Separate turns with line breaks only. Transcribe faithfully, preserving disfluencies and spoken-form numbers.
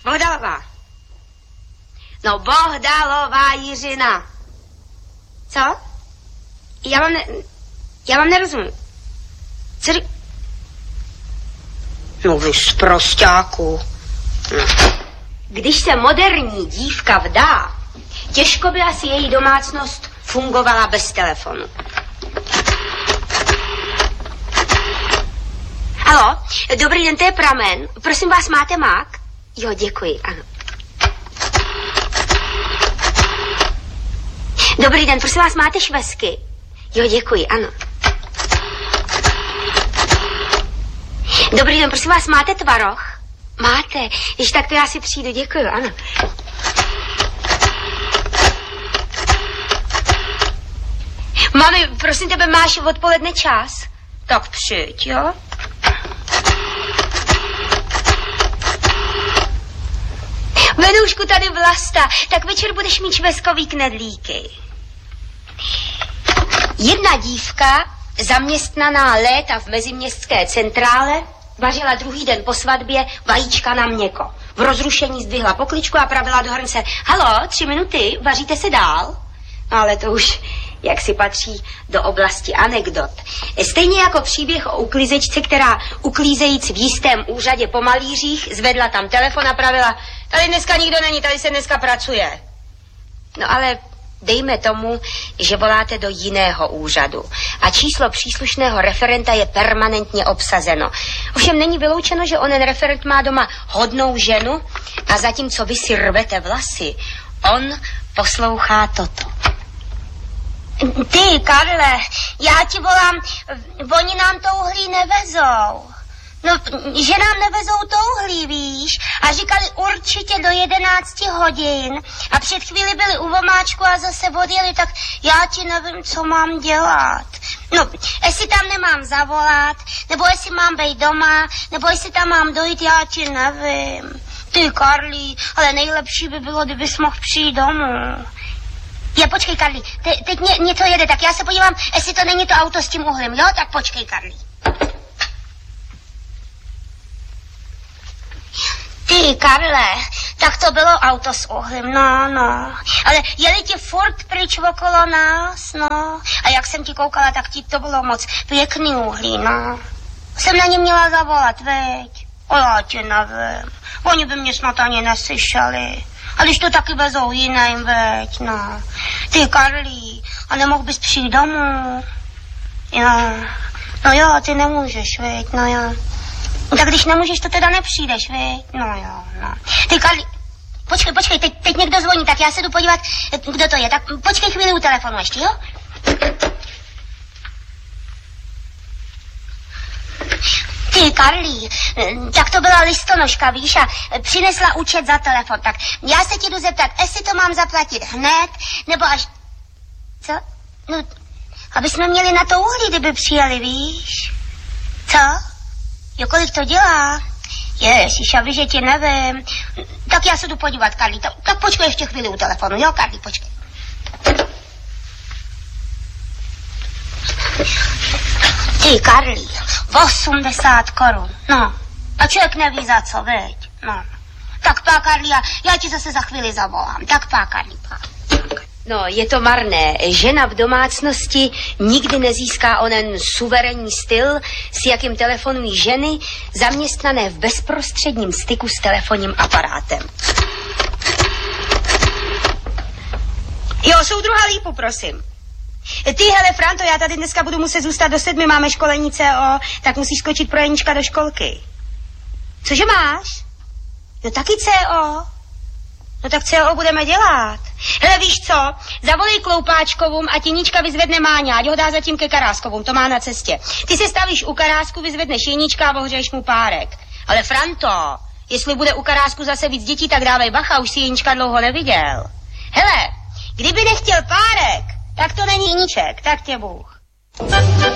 Bohdalová. No, Bohdalová Jiřina. Co? Já vám ne... Já vám nerozumím. Co ři... No, vy sprosťáku. No. Když se moderní dívka vdá, těžko by asi její domácnost fungovala bez telefonu. Haló, dobrý den, to je Pramen. Prosím vás, máte mák? Jo, děkuji, ano. Dobrý den, prosím vás, máte švestky? Jo, děkuji, ano. Dobrý den, prosím vás, máte tvaroh? Máte, když tak to já si přijdu, děkuji, ano. Mami, prosím tebe, máš odpoledne čas? Tak přijď, jo? Venoušku, tady Vlasta, tak večer budeš mít švestkový knedlíky. Jedna dívka, zaměstnaná léta v meziměstské centrále, vařila druhý den po svatbě vajíčka na měko. V rozrušení zdvihla pokličku a pravila do hrnce. Halo, tři minuty, vaříte se dál? No ale to už, jak si patří do oblasti anekdot. Stejně jako příběh o uklízečce, která uklízejíc v jistém úřadě po malířích, zvedla tam telefon a pravila, tady dneska nikdo není, tady se dneska pracuje. No ale dejme tomu, že voláte do jiného úřadu a číslo příslušného referenta je permanentně obsazeno. Ovšem není vyloučeno, že onen referent má doma hodnou ženu a zatímco vy si rvete vlasy, on poslouchá toto. Ty, Karle, já ti volám, oni nám to uhlí nevezou. No, že nám nevezou to uhlí, víš? A říkali určitě do jedenácti hodin. A před chvíli byli u vomáčku a zase odjeli, tak já ti nevím, co mám dělat. No, jestli tam nemám zavolat, nebo jestli mám být doma, nebo jestli tam mám dojít, já ti nevím. Ty, Karli, ale nejlepší by bylo, kdybys mohl přijít domů. Je, počkej, Karli, te, teď ně, něco jede, tak já se podívám, jestli to není to auto s tím uhlím, jo? Tak počkej, Karli. Ty, Karle, tak to bylo auto s uhlím, no, no. Ale jeli ti furt pryč okolo nás, no. A jak jsem ti koukala, tak ti to bylo moc pěkný uhlí, no. Jsem na ně měla zavolat, veď. O, já ti nevím. Oni by mě snad ani neslyšeli. A když to taky vezou jiným, veď, no. Ty, Karli, a nemohl bys přijít domů? Jo. No jo, ty nemůžeš, veď, no jo. Tak když nemůžeš, to teda nepřijdeš, viď? No jo, no. Ty, Karli, počkej, počkej, teď, teď někdo zvoní, tak já se jdu podívat, kdo to je. Tak počkej chvíli u telefonu ještě, jo? Ty, Karli, tak to byla listonoška, víš, a přinesla účet za telefon. Tak já se ti jdu zeptat, jestli to mám zaplatit hned, nebo až... Co? No, aby jsme měli na to uhlí, kdyby přijeli, víš? Co? Jo, kolik to dělá? Ježiš, a víš, že ti nevím. Tak já se jdu podívat, Karli. Tak, tak počkej ještě chvíli u telefonu, jo, Karli, počkej. Ty, Karli, osmdesát korun, no. A člověk neví za co, veď, no. Tak pá, Karli, já, já ti zase za chvíli zavolám. Tak pá, Karli, pá. No, je to marné. Žena v domácnosti nikdy nezíská onen suverénní styl, s jakým telefonují ženy, zaměstnané v bezprostředním styku s telefonním aparátem. Jo, soudruha Lípu, prosím. Ty, hele, Franto, já tady dneska budu muset zůstat do sedmi, máme školení C O, tak musíš skočit pro Janička do školky. Cože máš? No taky C O. No tak C O budeme dělat. Hele, víš co, zavolej Kloupáčkovům a Tinička vyzvedne Máňa, ať ho dá zatím ke Karáskovům, to má na cestě. Ty se stavíš u Karásku, vyzvedneš Jenička a ohřeješ mu párek. Ale Franto, jestli bude u Karásku zase víc dětí, tak dávej bacha, už si Jenička dlouho neviděl. Hele, kdyby nechtěl párek, tak to není Jeniček, tak tě Bůh.